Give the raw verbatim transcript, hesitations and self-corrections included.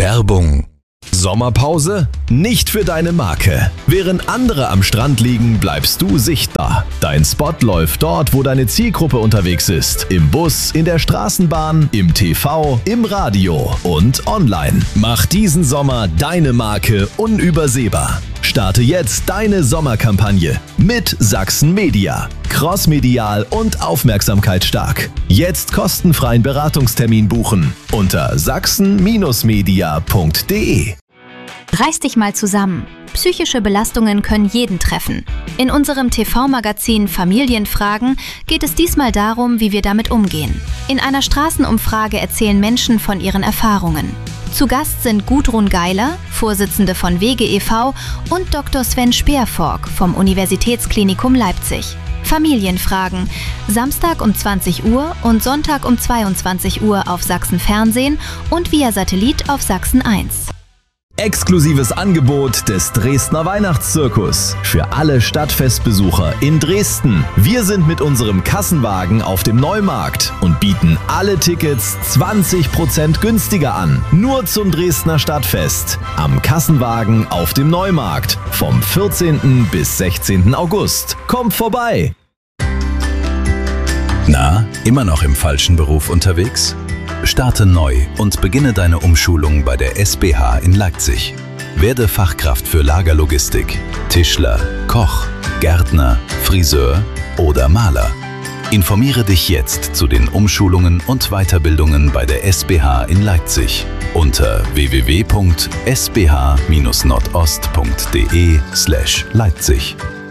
Werbung. Sommerpause? Nicht für deine Marke. Während andere am Strand liegen, bleibst du sichtbar. Dein Spot läuft dort, wo deine Zielgruppe unterwegs ist. Im Bus, in der Straßenbahn, im T V, im Radio und online. Mach diesen Sommer deine Marke unübersehbar. Starte jetzt deine Sommerkampagne mit Sachsen Media. Crossmedial und aufmerksamkeitsstark. Jetzt kostenfreien Beratungstermin buchen unter sachsen Media punkt de. Reiß dich mal zusammen. Psychische Belastungen können jeden treffen. In unserem T V-Magazin Familienfragen geht es diesmal darum, wie wir damit umgehen. In einer Straßenumfrage erzählen Menschen von ihren Erfahrungen. Zu Gast sind Gudrun Geiler, Vorsitzende von W G e V, und Doktor Sven Speerfork vom Universitätsklinikum Leipzig. Familienfragen. Samstag um zwanzig Uhr und Sonntag um zweiundzwanzig Uhr auf Sachsen Fernsehen und via Satellit auf Sachsen eins. Exklusives Angebot des Dresdner Weihnachtszirkus für alle Stadtfestbesucher in Dresden. Wir sind mit unserem Kassenwagen auf dem Neumarkt und bieten alle Tickets zwanzig Prozent günstiger an. Nur zum Dresdner Stadtfest. Am Kassenwagen auf dem Neumarkt vom vierzehnten bis sechzehnten August. Kommt vorbei! Na, immer noch im falschen Beruf unterwegs? Starte neu und beginne deine Umschulung bei der S B H in Leipzig. Werde Fachkraft für Lagerlogistik, Tischler, Koch, Gärtner, Friseur oder Maler. Informiere dich jetzt zu den Umschulungen und Weiterbildungen bei der S B H in Leipzig unter w w w punkt s b h dash nordost punkt de slash Leipzig.